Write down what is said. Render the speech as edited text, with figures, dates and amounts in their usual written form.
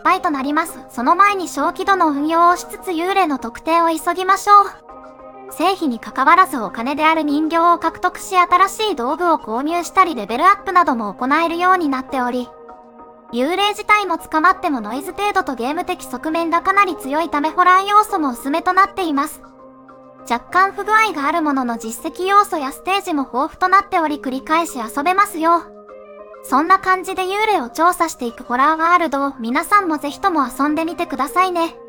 ぱいとなります。その前に小規度の運用をしつつ幽霊の特定を急ぎましょう。成否に関わらずお金である人形を獲得し新しい道具を購入したりレベルアップなども行えるようになっており、幽霊自体も捕まってもノイズ程度とゲーム的側面がかなり強いためホラー要素も薄めとなっています。若干不具合があるものの実績要素やステージも豊富となっており繰り返し遊べますよ。そんな感じで幽霊を調査していくホラーワールドを皆さんもぜひとも遊んでみてくださいね。